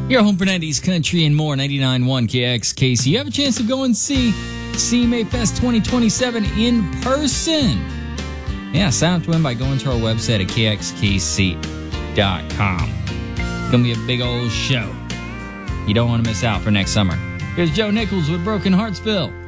Your home for 90s country and more, 99.1 KXKC. You have a chance to go and see CMA Fest 2027 in person. Yeah, sign up to win by going to our website at kxkc.com. It's going to be a big old show. You don't want to miss out for next summer. Here's Joe Nichols with Broken Heartsville.